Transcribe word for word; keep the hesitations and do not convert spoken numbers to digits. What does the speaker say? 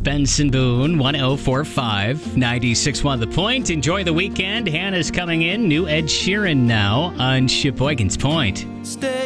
Benson Boone, one oh four point five, ninety-six point one The Point. Enjoy the weekend. Hannah's coming in. New Ed Sheeran now on Sheboygan's Point. Stay